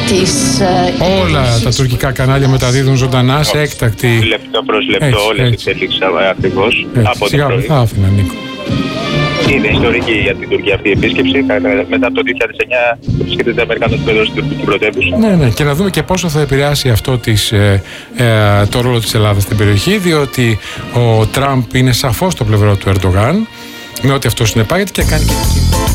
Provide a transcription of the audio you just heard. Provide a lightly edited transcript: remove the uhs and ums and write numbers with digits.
Όλα τα τουρκικά κανάλια μεταδίδουν ζωντανά σε έκτακτη. Λεπτό προς λεπτό όλες τις εξελίξεις ακριβώς. Από Σιγά δεν θα άφηνα, Νίκο. Είναι ιστορική για την Τουρκία αυτή η επίσκεψη. Μετά από το 2009 βρίσκεται Αμερικανός πρόεδρος στην τουρκική πρωτεύουσα. Ναι, και να δούμε και πόσο θα επηρεάσει αυτό το ρόλο της Ελλάδας στην περιοχή, διότι ο Τραμπ είναι σαφώς στο πλευρό του Ερντογάν, με ό,τι αυτό συνεπάγεται και κάνει και